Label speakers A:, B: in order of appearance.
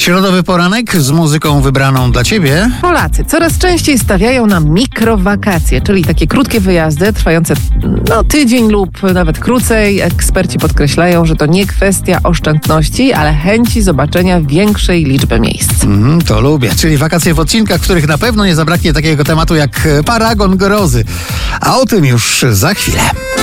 A: Środowy poranek z muzyką wybraną dla Ciebie.
B: Polacy coraz częściej stawiają na mikrowakacje, czyli takie krótkie wyjazdy trwające tydzień lub nawet krócej. Eksperci podkreślają, że to nie kwestia oszczędności, ale chęci zobaczenia większej liczby miejsc.
A: To lubię, czyli wakacje w odcinkach, w których na pewno nie zabraknie takiego tematu jak paragon grozy. A o tym już za chwilę.